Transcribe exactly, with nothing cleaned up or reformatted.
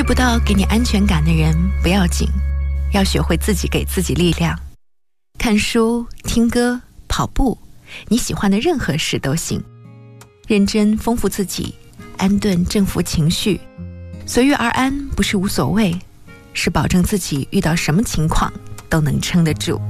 不到给你安全感的人不要紧，要学会自己给自己力量。看书、听歌、跑步，你喜欢的任何事都行。认真丰富自己，安顿正负情绪，随遇而安不是无所谓，是保证自己遇到什么情况都能撑得住。